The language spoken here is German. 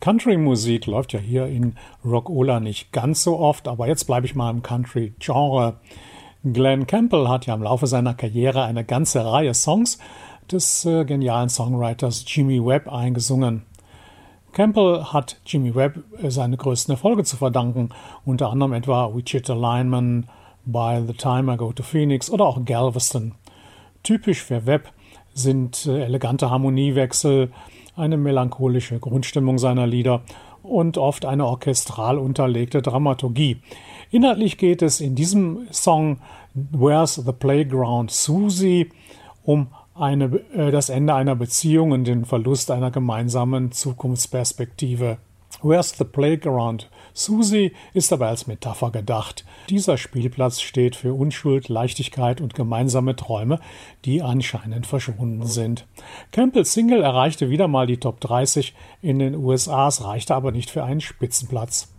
Country-Musik läuft ja hier in Rockola nicht ganz so oft, aber jetzt bleibe ich mal im Country-Genre. Glen Campbell hat ja im Laufe seiner Karriere eine ganze Reihe Songs des genialen Songwriters Jimmy Webb eingesungen. Campbell hat Jimmy Webb seine größten Erfolge zu verdanken, unter anderem etwa Wichita Lineman, By the Time I Go to Phoenix oder auch Galveston. Typisch für Webb sind elegante Harmoniewechsel, eine melancholische Grundstimmung seiner Lieder und oft eine orchestral unterlegte Dramaturgie. Inhaltlich geht es in diesem Song Where's the Playground Susie um das Ende einer Beziehung und den Verlust einer gemeinsamen Zukunftsperspektive. Where's the Playground Susie ist aber als Metapher gedacht. Dieser Spielplatz steht für Unschuld, Leichtigkeit und gemeinsame Träume, die anscheinend verschwunden sind. Campbells Single erreichte wieder mal die Top 30 in den USA, es reichte aber nicht für einen Spitzenplatz.